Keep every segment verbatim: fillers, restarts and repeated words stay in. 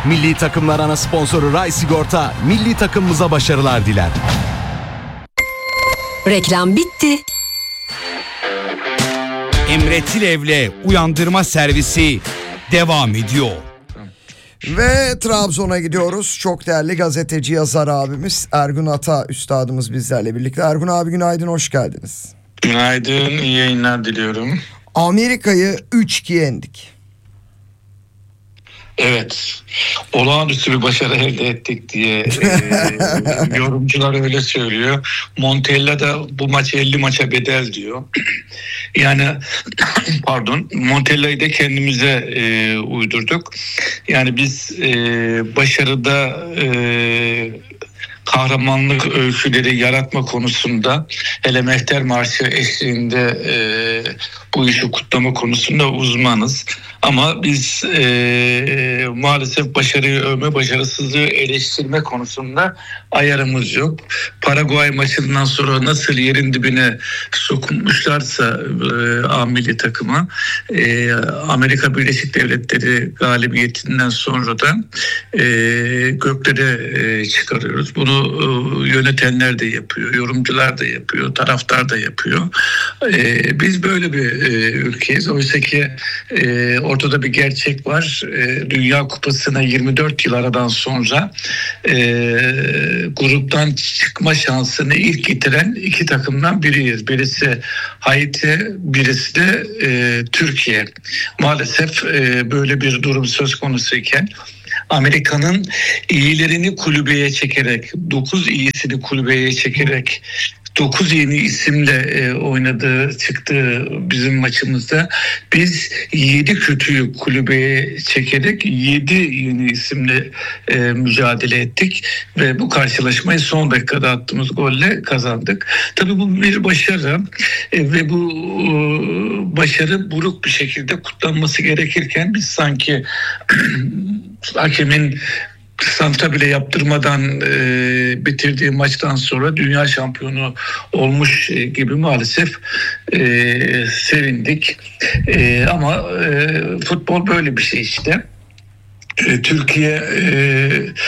Milli takımlar ana sponsoru Ray Sigorta, milli takımımıza başarılar diler. Reklam bitti. Emre Tilev'le Uyandırma Servisi devam ediyor. Ve Trabzon'a gidiyoruz. Çok değerli gazeteci, yazar abimiz Ergun Ata üstadımız bizlerle birlikte. Ergun abi günaydın, hoş geldiniz. Günaydın, iyi yayınlar diliyorum. Amerika'yı üç iki yendik. Evet, olağanüstü bir başarı elde ettik diye e, yorumcular öyle söylüyor. Montella da bu maç elli maça bedel diyor. Yani pardon, Montella'yı da kendimize e, uydurduk. Yani biz e, başarıda e, kahramanlık öyküleri yaratma konusunda, hele Mehter Marşı eşliğinde e, bu işi kutlama konusunda uzmanız. Ama biz e, maalesef başarıyı övme, başarısızlığı eleştirme konusunda ayarımız yok. Paraguay maçından sonra nasıl yerin dibine sokulmuşlarsa e, A milli takıma, e, Amerika Birleşik Devletleri galibiyetinden sonra da e, göklere e, çıkarıyoruz. Bunu e, yönetenler de yapıyor, yorumcular da yapıyor, taraftar da yapıyor. E, biz böyle bir e, ülkeyiz. Oysa ki e, ortada bir gerçek var. E, Dünya Kupası'na yirmi dört yıl aradan sonra e, gruptan çıkma şansını ilk getiren iki takımdan biriyiz. Birisi Haiti, birisi de e, Türkiye. Maalesef e, böyle bir durum söz konusuyken Amerika'nın iyilerini kulübeye çekerek, dokuz iyisini kulübeye çekerek dokuz yeni isimle e, oynadığı, çıktığı bizim maçımızda biz yedi kötüyü kulübeye çekerek yedi yeni isimle e, mücadele ettik ve bu karşılaşmayı son dakikada attığımız golle kazandık. Tabii bu bir başarı e, ve bu e, başarı buruk bir şekilde kutlanması gerekirken biz sanki hakemin santra bile yaptırmadan e, bitirdiği maçtan sonra dünya şampiyonu olmuş e, gibi maalesef e, sevindik. E, ama e, futbol böyle bir şey işte. E, Türkiye e,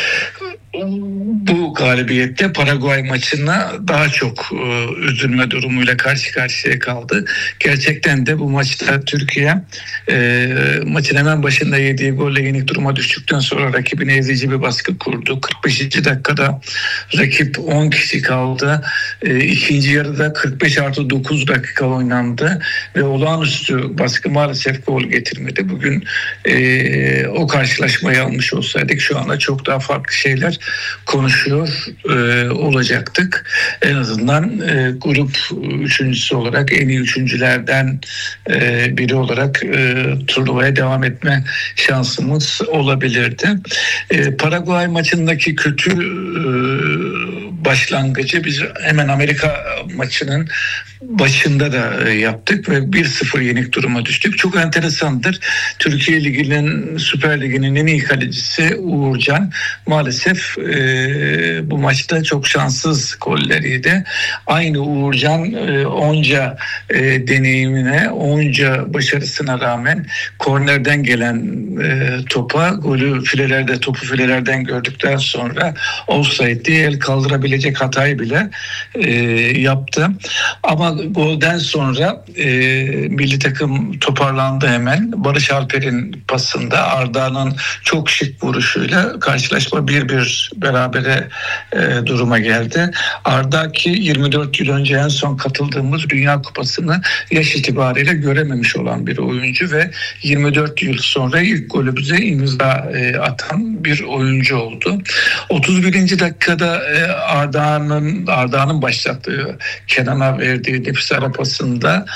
bu galibiyette Paraguay maçına daha çok e, üzülme durumuyla karşı karşıya kaldı. Gerçekten de bu maçta Türkiye e, maçın hemen başında yediği golle yenik duruma düştükten sonra rakibine ezici bir baskı kurdu. kırk beşinci dakikada rakip on kişi kaldı. E, ikinci yarıda kırk beş artı dokuz dakika oynandı ve olağanüstü baskı maalesef gol getirmedi. Bugün e, o karşılaşmayı almış olsaydık şu anda çok daha farklı şeyler konuşuyor e, olacaktık. En azından e, grup üçüncüsü olarak, en iyi üçüncülerden e, biri olarak e, turnuvaya devam etme şansımız olabilirdi. E, Paraguay maçındaki kötü e, başlangıcı biz hemen Amerika maçının başında da yaptık ve bir sıfır yenik duruma düştük. Çok enteresandır. Türkiye Ligi'nin, Süper Ligi'nin en iyi kalecisi Uğurcan maalesef e, bu maçta çok şanssız golleriydi. Aynı Uğurcan e, onca e, deneyimine, onca başarısına rağmen kornerden gelen e, topa, golü filelerde, topu filelerden gördükten sonra offside diye el kaldırabilecek hatayı bile e, yaptı. Ama golden sonra e, milli takım toparlandı hemen. Barış Alper'in pasında Arda'nın çok şık vuruşuyla karşılaşma bir bir berabere e, duruma geldi. Arda ki yirmi dört yıl önce en son katıldığımız Dünya Kupası'nı yaş itibariyle görememiş olan bir oyuncu ve yirmi dört yıl sonra ilk golümüze imza e, atan bir oyuncu oldu. otuz birinci dakikada e, Arda'nın Arda'nın başlattığı, Kenan'a verdiği nefis arapasında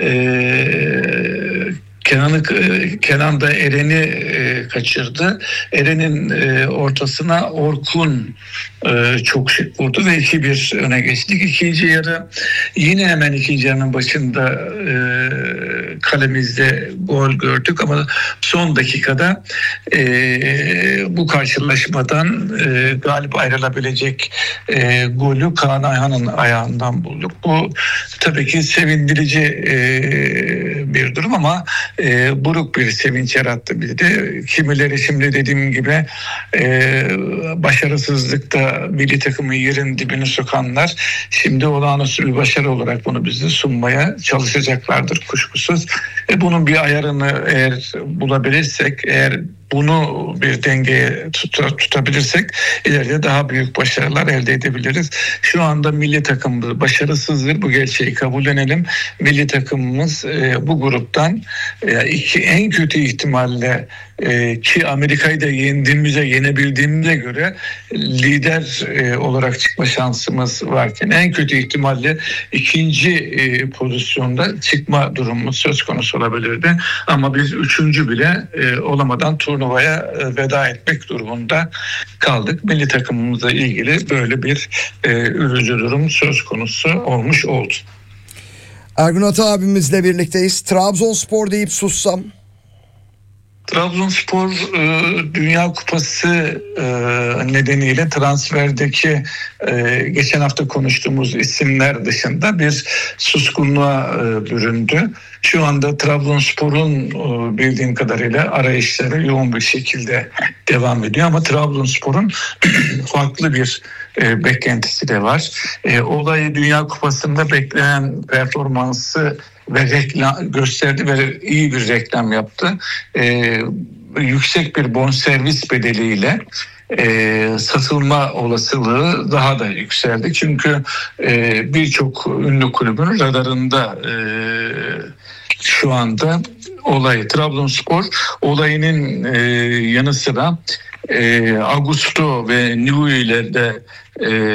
eee Kenan'ı, Kenan da Eren'i e, kaçırdı. Eren'in e, ortasına Orkun e, çok şık vurdu ve iki bir öne geçtik. İkinci yarı yine hemen ikinci yarının başında e, kalemizde gol gördük ama son dakikada e, bu karşılaşmadan e, galip ayrılabilecek e, golü Kaan Ayhan'ın ayağından bulduk. Bu tabii ki sevindirici e, bir durum ama e, buruk bir sevinç yarattı bizde. Kimileri şimdi dediğim gibi e, başarısızlıkta milli takımı yerin dibine sokanlar şimdi olağanüstü bir başarı olarak bunu bize sunmaya çalışacaklardır kuşkusuz. E, bunun bir ayarını eğer bulabilirsek, eğer bunu bir dengeye tut- tutabilirsek ileride daha büyük başarılar elde edebiliriz. Şu anda milli takımımız başarısızdır. Bu gerçeği kabullenelim. Milli takımımız e, bu gruptan e, iki, en kötü ihtimalle e, ki Amerika'yı da yendiğimize, yenebildiğimize göre lider e, olarak çıkma şansımız varken en kötü ihtimalle ikinci e, pozisyonda çıkma durumu söz konusu olabilirdi. Ama biz üçüncü bile e, olamadan turnuvaya e, veda etmek durumunda kaldık. Milli takımımızla ilgili böyle bir e, üzücü durum söz konusu olmuş oldu. Ergun Ata abimizle birlikteyiz. Trabzonspor deyip sussam. Trabzonspor e, Dünya Kupası e, nedeniyle transferdeki e, geçen hafta konuştuğumuz isimler dışında bir suskunluğa e, büründü. Şu anda Trabzonspor'un e, bildiğim kadarıyla arayışları yoğun bir şekilde devam ediyor ama Trabzonspor'un farklı bir e, beklentisi de var. E, olayı Dünya Kupası'nda beklenen performansı ve reklam gösterdi ve iyi bir reklam yaptı. Ee, yüksek bir bonservis bedeliyle e, satılma olasılığı daha da yükseldi. Çünkü e, birçok ünlü kulübün radarında e, şu anda olay. Trabzonspor olayının e, yanı sıra e, Augusto ve Nui ile de e,